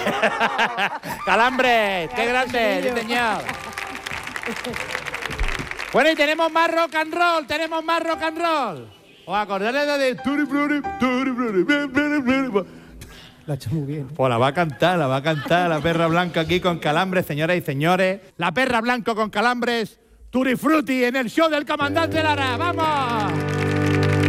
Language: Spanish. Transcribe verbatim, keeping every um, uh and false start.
Calambres, qué grande, sí, señor. Bueno, y tenemos más rock and roll, tenemos más rock and roll. ¿Os acordáis de La ha hecho muy bien. Pues la va a cantar, la va a cantar la perra blanca aquí con Calambres, señoras y señores. La perra blanca con Calambres, Tutti Frutti en el show del comandante Lara. ¡Vamos!